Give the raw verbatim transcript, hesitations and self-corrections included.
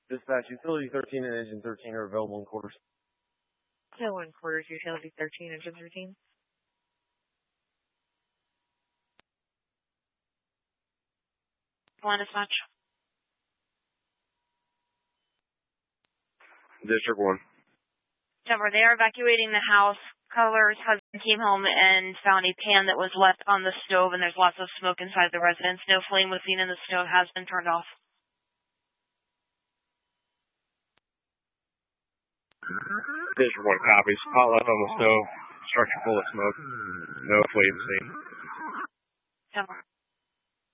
Dispatch, Utility thirteen and Engine thirteen are available in quarters. Available in quarters, Utility thirteen, Engine thirteen. One dispatch. District one. Denver, they are evacuating the house. Color's husband came home and found a pan that was left on the stove, and there's lots of smoke inside the residence. No flame was seen, and the stove has been turned off. District one copies. Pot left on the stove. Structure full of smoke. No flame seen. Denver.